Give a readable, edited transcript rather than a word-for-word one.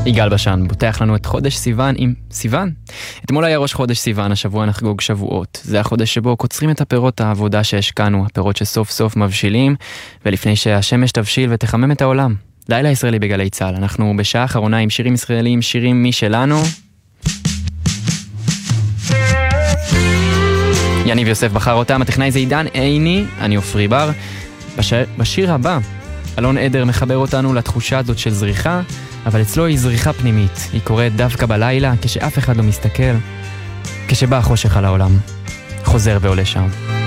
יגאל בשן בוטח לנו את חודש סיוון עם סיוון. אתמול היה ראש חודש סיוון, השבוע נחגוג שבועות. זה החודש שבו קוצרים את הפירות העבודה שהשקענו, הפירות שסוף סוף מבשילים, ולפני שהשמש תבשיל ותחמם את העולם. לילה ישראלי בגלי צהל, אנחנו בשעה האחרונה עם שירים ישראלים, שירים משלנו. יניב יוסף בחר אותם, הטכנאי זה עידן עיני, אני אופרי בר. בשיר הבא, אלון עדר מחבר אותנו לתחושה הזאת של זריחה, אבל אצלו היא זריחה פנימית. היא קורית דווקא בלילה, כשאף אחד לא מסתכל, כשבא החושך על העולם. חוזר ועולה שם.